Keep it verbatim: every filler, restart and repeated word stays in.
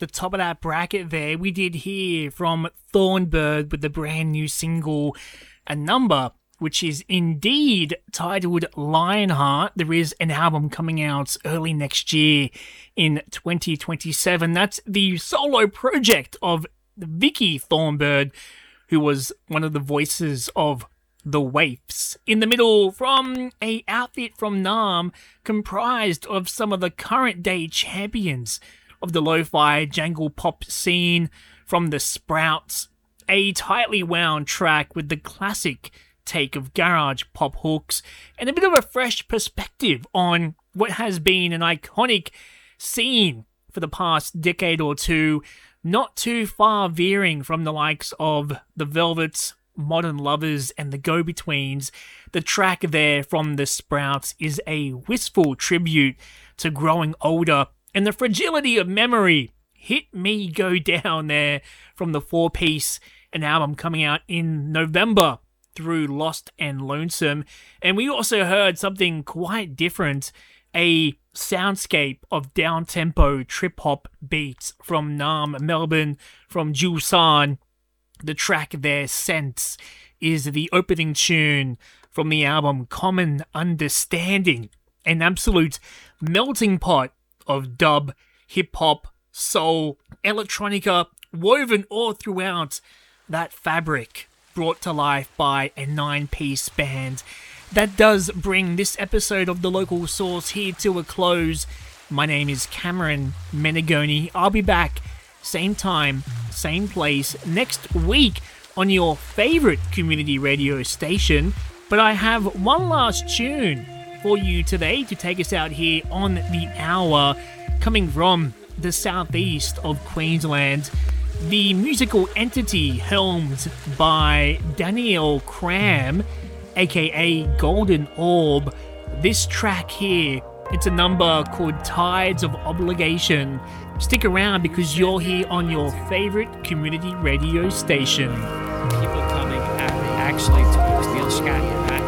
the top of that bracket there, we did hear from Thornbird with the brand new single, A Number, which is indeed titled Lionheart. There is an album coming out early next year in twenty twenty-seven. That's the solo project of Vicky Thornbird, who was one of the voices of The Waifs. In the middle, from a outfit from Naarm, comprised of some of the current day champions of the lo-fi jangle pop scene, from the Sprouts, a tightly wound track with the classic take of garage pop hooks, and a bit of a fresh perspective on what has been an iconic scene for the past decade or two, not too far veering from the likes of the Velvets, Modern Lovers, and the Go-Betweens. The track there from the Sprouts is a wistful tribute to growing older and the fragility of memory. Hit Me Go Down there from the four-piece, an album coming out in November through Lost and Lonesome. And we also heard something quite different, a soundscape of down-tempo trip-hop beats from Naarm, Melbourne, from Julsan. The track there, Sense, is the opening tune from the album Common Understanding, an absolute melting pot of dub, hip-hop, soul, electronica, woven all throughout that fabric, brought to life by a nine-piece band. That does bring this episode of The Local Source here to a close. My name is Cameron Menegoni. I'll be back same time, same place next week on your favorite community radio station. But I have one last tune for you today to take us out here on the hour, coming from the southeast of Queensland. The musical entity helmed by Daniel Cram, aka Golden Orb. This track here, it's a number called Tides of Obligation. Stick around because you're here on your favorite community radio station. People coming at me, actually, to Neil Scott here, right?